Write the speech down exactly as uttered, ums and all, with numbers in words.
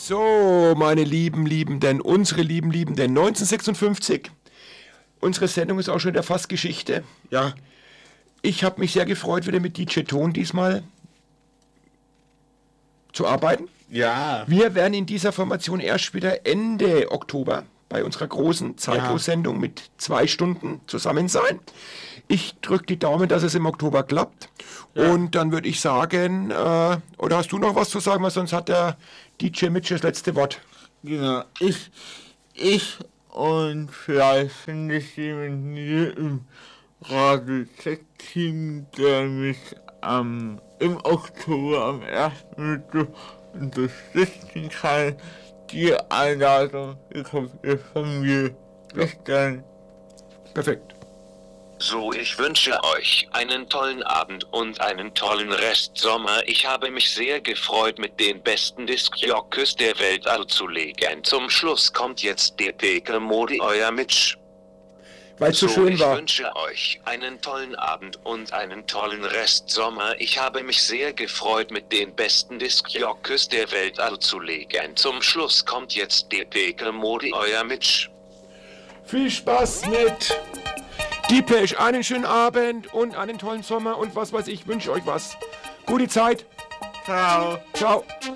So, meine lieben Liebenden, unsere lieben Liebenden, neunzehnhundertsechsundfünfzig. Unsere Sendung ist auch schon wieder fast Geschichte. Ja. Ich habe mich sehr gefreut, wieder mit D J Ton diesmal zu arbeiten. Ja. Wir werden in dieser Formation erst wieder Ende Oktober bei unserer großen Zeitlos-Sendung mit zwei Stunden zusammen sein. Ich drücke die Daumen, dass es im Oktober klappt. Ja. Und dann würde ich sagen, äh, oder hast du noch was zu sagen, weil sonst hat der D J Mitch das letzte Wort. Genau, ich, ich und vielleicht finde ich jemanden hier im Radio-Check-Team, der mich am, im Oktober am ersten Mittwoch unterstützen kann. Die Einladung bekommt ihr von mir. Bis dann. Perfekt. So, ich wünsche euch einen tollen Abend und einen tollen Restsommer. Ich habe mich sehr gefreut, mit den besten Disc-Jockeys der Welt anzulegen. Zum Schluss kommt jetzt der Pekel-Modi, euer Mitch. Weil es so, so schön ich war. Ich wünsche euch einen tollen Abend und einen tollen Restsommer. Ich habe mich sehr gefreut, mit den besten Disc-Jockeys der Welt anzulegen. Zum Schluss kommt jetzt der Pekel-Modi, euer Mitch. Viel Spaß mit Deepesh, einen schönen Abend und einen tollen Sommer und was weiß ich, wünsche euch was. Gute Zeit. Ciao. Ciao.